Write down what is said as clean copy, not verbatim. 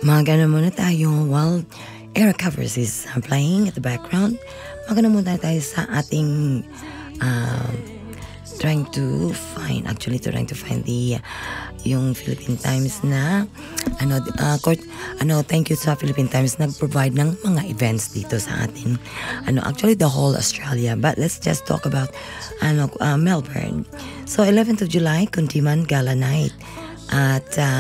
Magana muna tayo while Air Covers is playing at the background. Magana muna tayo sa ating trying to find the yung Philippine Times na thank you sa Philippine Times nag-provide ng mga events dito sa atin. Actually the whole Australia, but let's just talk about Melbourne. So 11th of July, Kundiman Gala Night at